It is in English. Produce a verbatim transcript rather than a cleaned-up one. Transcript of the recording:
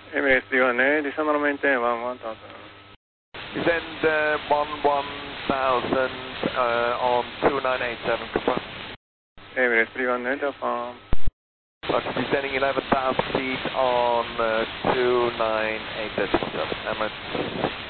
Emirates three one eight, descend on maintain one one thousand. Descend uh, one one thousand uh, on two nine eight seven, confirm. Emirates three one eight, affirm. Roger, descending eleven thousand feet on uh, two nine eight seven, Emirates.